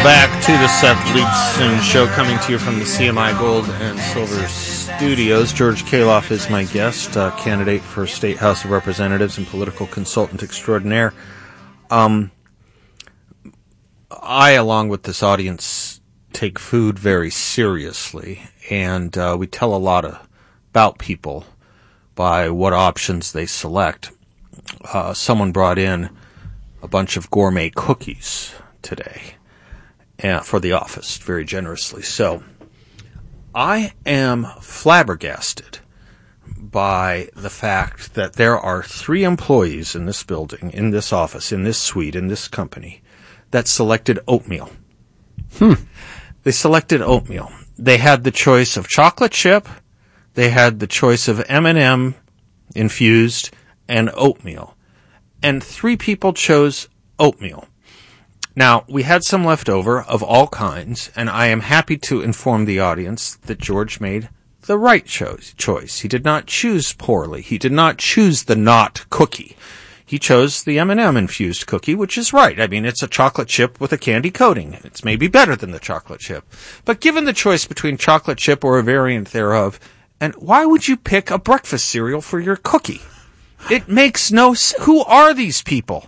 back to the Seth Leibsohn Show, coming to you from the CMI Gold and Silver Studios. George Kaloff is my guest, candidate for State House of Representatives and political consultant extraordinaire. I, along with this audience, take food very seriously, and we tell a lot about people by what options they select. Someone brought in a bunch of gourmet cookies today for the office, very generously. So I am flabbergasted by the fact that there are 3 employees in this building, in this office, in this suite, in this company, that selected oatmeal. They selected oatmeal. They had the choice of chocolate chip, they had the choice of M&M infused, and oatmeal. And 3 people chose oatmeal. Now, we had some left over of all kinds, and I am happy to inform the audience that George made the right choice. He did not choose poorly. He did not choose the not cookie. He chose the M&M infused cookie, which is right. I mean, it's a chocolate chip with a candy coating. It's maybe better than the chocolate chip. But given the choice between chocolate chip or a variant thereof, and why would you pick a breakfast cereal for your cookie? It makes no sense. Who are these people?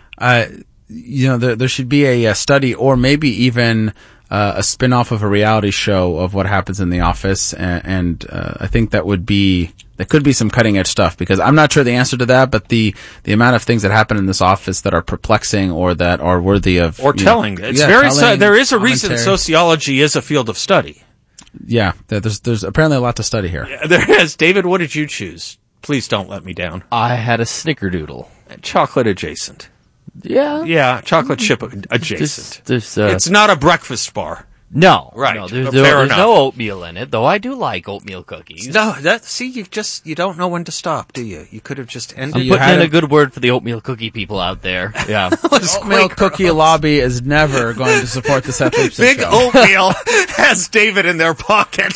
There should be a study, or maybe even a spin-off of a reality show of what happens in the office, and I think that could be some cutting-edge stuff, because I'm not sure the answer to that, but the amount of things that happen in this office that are perplexing or that are worthy of... Or telling. There is a reason sociology is a field of study. Yeah, there's apparently a lot to study here. Yeah, there is. David, what did you choose? Please don't let me down. I had a snickerdoodle. Chocolate adjacent. Yeah. Yeah, chocolate chip adjacent. It's not a breakfast bar. No. Right. No, there's no oatmeal in it, though I do like oatmeal cookies. No, you don't know when to stop, do you? You could have just ended. I'm putting in a good word for the oatmeal cookie people out there. Yeah. Oatmeal cookie lobby is never going to support the Seth Leibsohn Big Show. Oatmeal has David in their pocket.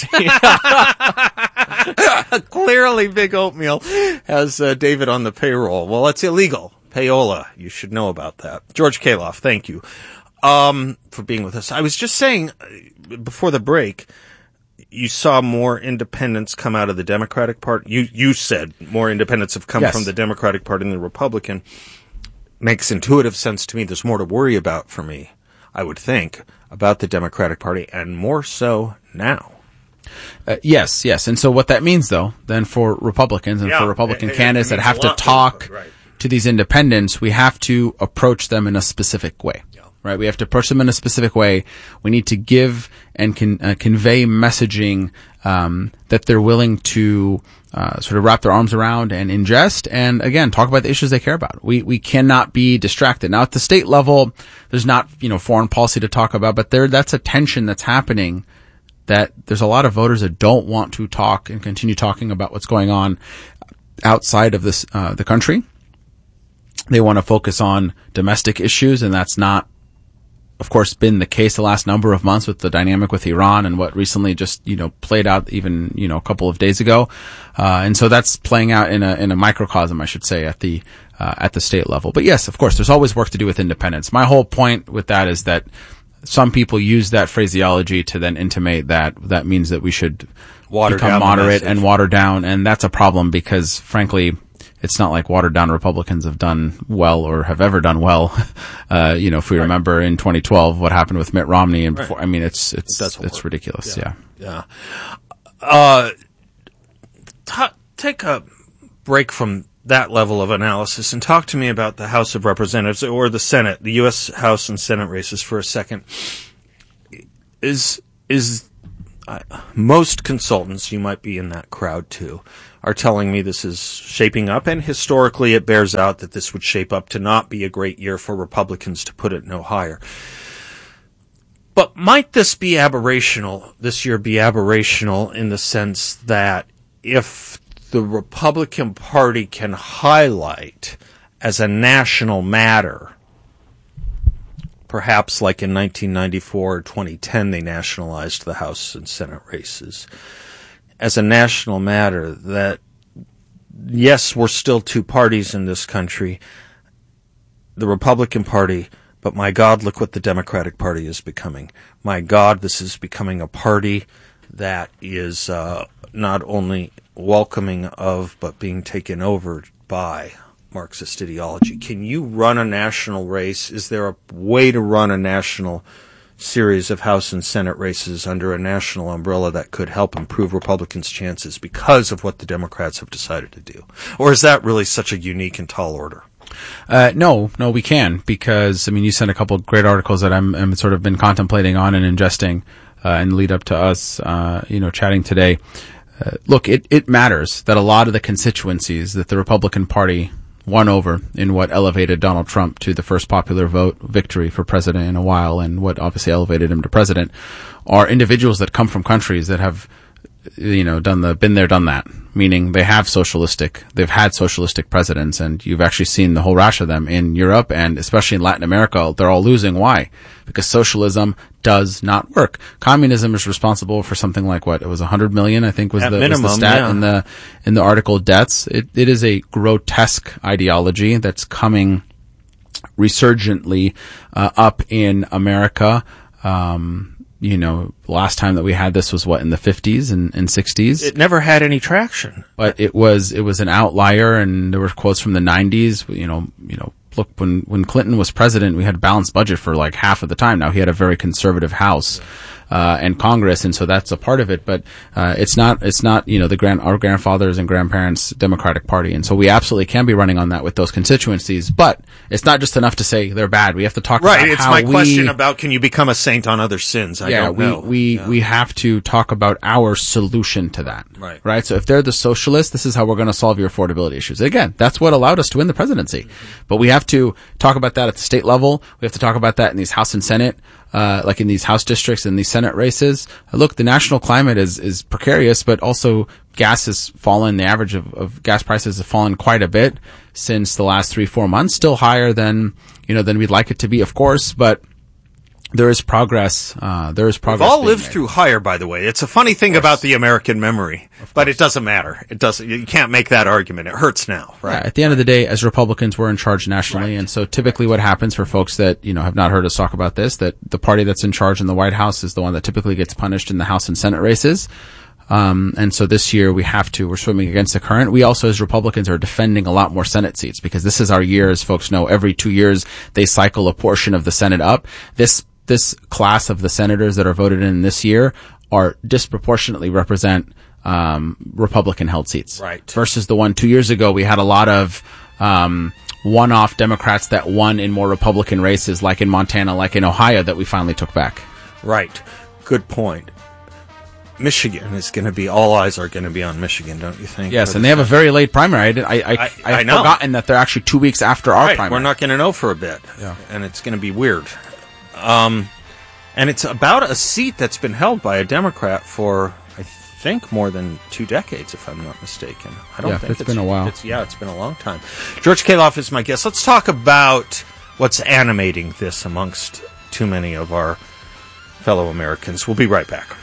Clearly, Big Oatmeal has David on the payroll. Well, it's illegal. Payola. You should know about that. George Kaloff, thank you for being with us. I was just saying, before the break, you saw more independents come out of the Democratic Party. You said more independents have come from the Democratic Party than the Republican. Makes intuitive sense to me. There's more to worry about for me, I would think, about the Democratic Party, and more so now. Yes. And so what that means, though, then for Republicans and for Republican candidates that have to talk to these independents, we have to approach them in a specific way. Right? We have to approach them in a specific way. We need to give and convey messaging that they're willing to sort of wrap their arms around and ingest, and again, talk about the issues they care about. We cannot be distracted. Now, at the state level, there's not foreign policy to talk about, but that's a tension that's happening. That there's a lot of voters that don't want to talk and continue talking about what's going on outside of this the country. They want to focus on domestic issues, and that's not, of course, been the case the last number of months with the dynamic with Iran and what recently just, played out even, a couple of days ago. And so that's playing out in a microcosm, I should say, at the state level. But yes, of course, there's always work to do with independence. My whole point with that is that some people use that phraseology to then intimate that means that we should become moderate and water down. And that's a problem because, frankly, it's not like watered down Republicans have done well or have ever done well. If we remember in 2012 what happened with Mitt Romney and before, I mean, it's ridiculous. Yeah. Take a break from that level of analysis and talk to me about the House of Representatives or the Senate, the U.S. House and Senate races for a second. Most consultants, you might be in that crowd too, are telling me this is shaping up, and historically it bears out that this would shape up to not be a great year for Republicans, to put it no higher. But might this year be aberrational in the sense that if the Republican Party can highlight as a national matter, perhaps like in 1994 or 2010 they nationalized the House and Senate races, as a national matter that, yes, we're still 2 parties in this country, the Republican Party But my God, look what the Democratic Party is becoming. My God, this is becoming a party that is not only welcoming of, but being taken over by Marxist ideology. Can you run a national race? Is there a way to run a national series of House and Senate races under a national umbrella that could help improve Republicans' chances because of what the Democrats have decided to do? Or is that really such a unique and tall order? No, we can, because, I mean, you sent a couple of great articles that I'm sort of been contemplating on and ingesting, and lead up to us, chatting today. Look, it matters that a lot of the constituencies that the Republican Party won over in what elevated Donald Trump to the first popular vote victory for president in a while, and what obviously elevated him to president, are individuals that come from countries that have, been there, done that. Meaning they've had socialistic presidents, and you've actually seen the whole rash of them in Europe, and especially in Latin America. They're all losing. Why? Because socialism does not work. Communism is responsible for something like what? It was 100 million, I think was the stat in the article deaths. It is a grotesque ideology that's coming resurgently up in America. Last time that we had this was in the 50s and 60s. It never had any traction. But it was an outlier, and there were quotes from the 90s, look, when Clinton was president, we had a balanced budget for like half of the time. Now he had a very conservative House and Congress, and so that's a part of it. But it's not our grandfathers and grandparents' Democratic Party, and so we absolutely can be running on that with those constituencies. But it's not just enough to say they're bad. We have to talk about it's how my question about, can you become a saint on other sins? I don't know. We have to talk about our solution to that. Right. So if they're the socialists, this is how we're going to solve your affordability issues. Again, that's what allowed us to win the presidency. But we have to talk about that at the state level. We have to talk about that in these House and Senate, like in these House districts and these Senate races. Look, the national climate is precarious, but also gas has fallen. The average of gas prices have fallen quite a bit since the last 3-4 months. Still higher than we'd like it to be, of course, but there is progress. We've all lived through higher, by the way. It's a funny thing about the American memory, but it doesn't matter. You can't make that argument. It hurts now, right? Yeah, at the end of the day, as Republicans, we're in charge nationally, and so typically what happens for folks that, have not heard us talk about this, that the party that's in charge in the White House is the one that typically gets punished in the House and Senate races. And so this year we're swimming against the current. We also, as Republicans, are defending a lot more Senate seats, because this is our year. As folks know, every 2 years they cycle a portion of the Senate up. This class of the senators that are voted in this year are disproportionately represent Republican-held seats. Right. Versus the one 2 years ago, we had a lot of one-off Democrats that won in more Republican races, like in Montana, like in Ohio, that we finally took back. Right. Good point. Michigan is going to be, all eyes are going to be on Michigan, don't you think? Yes, and they have a very late primary. I've know. forgotten that they're actually 2 weeks after our primary. We're not going to know for a bit, and it's going to be weird. And it's about a seat that's been held by a Democrat for, I think, more than 2 decades, if I'm not mistaken. I don't think it's been a while. It's been a long time. George Kaloff is my guest. Let's talk about what's animating this amongst too many of our fellow Americans. We'll be right back.